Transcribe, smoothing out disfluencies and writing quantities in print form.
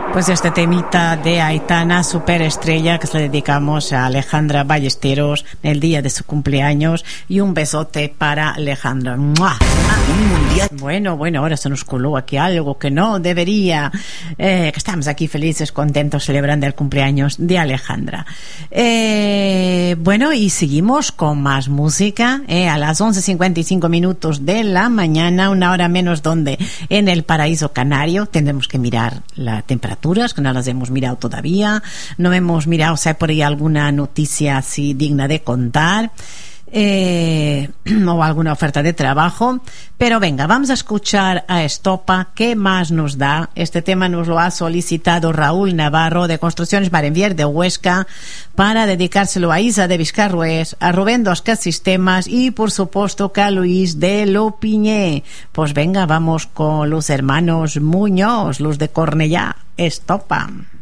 Pues este temita de Aitana, Superestrella, que se le dedicamos a Alejandra Ballesteros en el día de su cumpleaños, y un besote para Alejandra. ¡Mua! Un mundial. Bueno, ahora se nos coló aquí algo que no debería, que estamos aquí felices, contentos, celebrando el cumpleaños de Alejandra. Bueno, y seguimos con más música, a las 11:55 de la mañana, una hora menos donde en el paraíso canario. Tendremos que mirar las temperaturas, que no las hemos mirado todavía, no hemos mirado si hay por ahí alguna noticia así digna de contar, o alguna oferta de trabajo. Pero venga, vamos a escuchar a Estopa. ¿Qué más nos da? Este tema nos lo ha solicitado Raúl Navarro, de Construcciones Marenvier de Huesca, para dedicárselo a Isa de Vizcarrués, a Rubén Dosca Sistemas y por supuesto que a Luis de Lopiñé. Pues venga, vamos con los hermanos Muñoz, los de Cornellá. Estopa.